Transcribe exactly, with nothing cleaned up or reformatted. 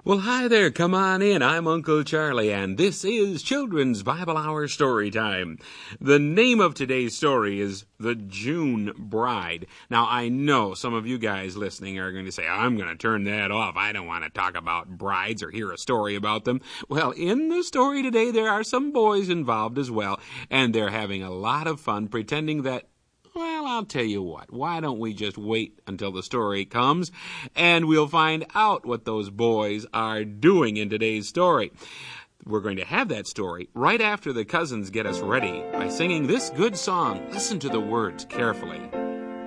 Well, hi there. Come on in. I'm Uncle Charlie, and this is Children's Bible Hour Story Time. The name of today's story is The June Bride. Now, I know some of you guys listening are going to say, I'm going to turn that off. I don't want to talk about brides or hear a story about them. Well, in the story today, there are some boys involved as well, and they're having a lot of fun pretending that, well, I'll tell you what, why don't we just wait until the story comes, and we'll find out what those boys are doing in today's story. We're going to have that story right after the cousins get us ready by singing this good song. Listen to the words carefully.